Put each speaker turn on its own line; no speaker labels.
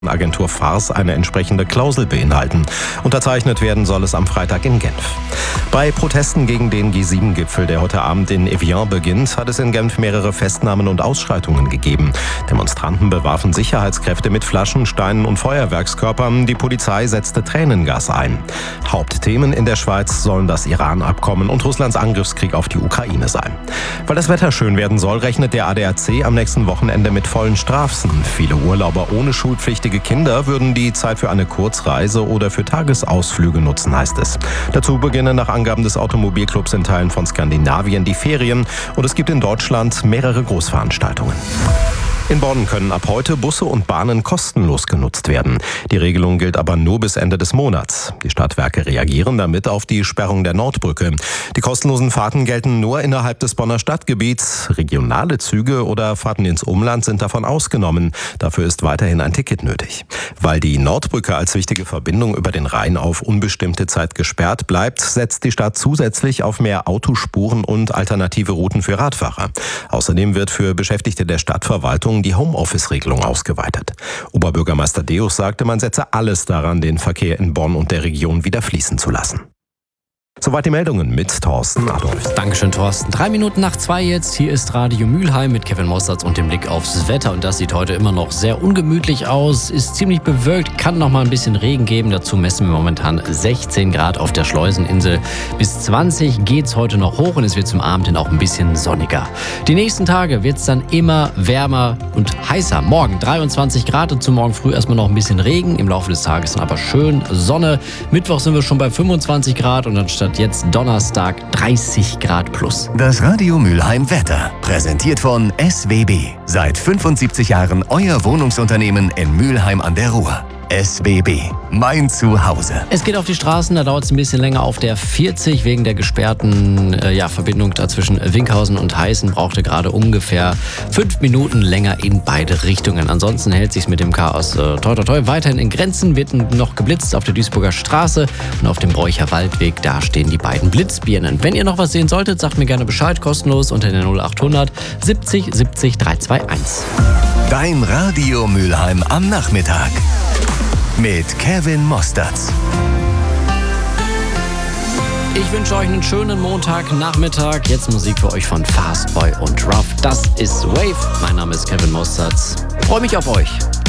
Agentur Fars eine entsprechende Klausel beinhalten. Unterzeichnet werden soll es am Freitag in Genf. Bei Protesten gegen den G7-Gipfel, der heute Abend in Evian beginnt, hat es in Genf mehrere Festnahmen und Ausschreitungen gegeben. Demonstranten bewarfen Sicherheitskräfte mit Flaschen, Steinen und Feuerwerkskörpern. Die Polizei setzte Tränengas ein. Hauptthemen in der Schweiz sollen das Iran-Abkommen und Russlands Angriffskrieg auf die Ukraine sein. Weil das Wetter schön werden soll, rechnet der ADAC am nächsten Wochenende mit vollen Straßen. Viele Urlauber ohne schulpflichtige Kinder würden die Zeit für eine Kurzreise oder für Tagesausflüge nutzen, heißt es. Dazu beginnen nach Angaben des Automobilclubs in Teilen von Skandinavien die Ferien und es gibt in Deutschland mehrere Großveranstaltungen. In Bonn können ab heute Busse und Bahnen kostenlos genutzt werden. Die Regelung gilt aber nur bis Ende des Monats. Die Stadtwerke reagieren damit auf die Sperrung der Nordbrücke. Die kostenlosen Fahrten gelten nur innerhalb des Bonner Stadtgebiets. Regionale Züge oder Fahrten ins Umland sind davon ausgenommen. Dafür ist weiterhin ein Ticket nötig. Weil die Nordbrücke als wichtige Verbindung über den Rhein auf unbestimmte Zeit gesperrt bleibt, setzt die Stadt zusätzlich auf mehr Autospuren und alternative Routen für Radfahrer. Außerdem wird für Beschäftigte der Stadtverwaltung die Homeoffice-Regelung ausgeweitet. Oberbürgermeister Deus sagte, man setze alles daran, den Verkehr in Bonn und der Region wieder fließen zu lassen. Soweit die Meldungen mit Thorsten Adolf.
Dankeschön, Thorsten. 2:03 jetzt. Hier ist Radio Mülheim mit Kevin Mossertz und dem Blick aufs Wetter. Und das sieht heute immer noch sehr ungemütlich aus. Ist ziemlich bewölkt, kann noch mal ein bisschen Regen geben. Dazu messen wir momentan 16 Grad auf der Schleuseninsel. Bis 20 geht's heute noch hoch und es wird zum Abend hin auch ein bisschen sonniger. Die nächsten Tage wird's dann immer wärmer und heißer. Morgen 23 Grad und zu morgen früh erstmal noch ein bisschen Regen. Im Laufe des Tages dann aber schön Sonne. Mittwoch sind wir schon bei 25 Grad und dann statt jetzt Donnerstag 30 Grad plus.
Das Radio Mülheim Wetter, präsentiert von SWB. Seit 75 Jahren euer Wohnungsunternehmen in Mülheim an der Ruhr. SWB, mein Zuhause.
Es geht auf die Straßen, da dauert es ein bisschen länger auf der 40 wegen der gesperrten Verbindung da zwischen Winkhausen und Heißen. Brauchte gerade ungefähr 5 Minuten länger in beide Richtungen. Ansonsten hält sich's mit dem Chaos toi toi toi weiterhin in Grenzen. Wird noch geblitzt auf der Duisburger Straße und auf dem Bräucher Waldweg. Da stehen die beiden Blitzbirnen. Wenn ihr noch was sehen solltet, sagt mir gerne Bescheid. Kostenlos unter der 0800 70 70 321.
Dein Radio Mülheim am Nachmittag. Mit Kevin Mossertz.
Ich wünsche euch einen schönen Montagnachmittag. Jetzt Musik für euch von Fastboy und Ruff. Das ist Wave. Mein Name ist Kevin Mossertz. Freue mich auf euch.